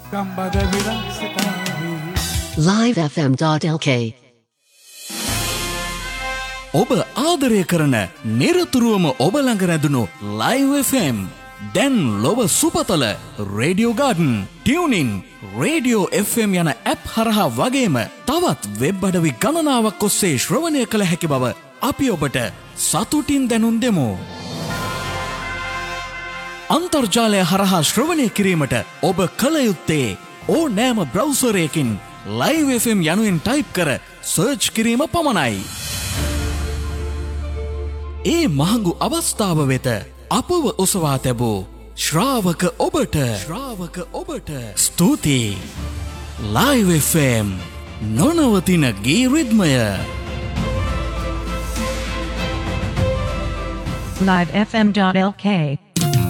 ගම්බද විලාසිතාවේ livefm.lk ඔබ ආදරය කරන නිරතුරුවම ඔබ ළඟ රැඳුණු Live FM දැන් ලොව සුපතල Radio Garden, TuneIn, Radio FM යන ඇප් හරහා වගේම තවත් වෙබ් අඩවි ගණනාවක් ඔස්සේ ශ්‍රවණය කළ හැකි බව අපි ඔබට සතුටින් දැනුම් දෙමු. අන්තර්ජාලය හරහා ශ්‍රවණය කිරීමට ඔබ කළ යුත්තේ ඕනෑම බ්‍රවුසරයකින් Live FM යනුවෙන් ටයිප් කර සර්ච් කිරීම පමණයි. ඒ මහඟු අවස්ථාව වෙත අපව ඔසවා තැබූ ශ්‍රාවක ඔබට ස්තුතියි. Live FM නොනවතින ගී රිද්මය. livefm.lk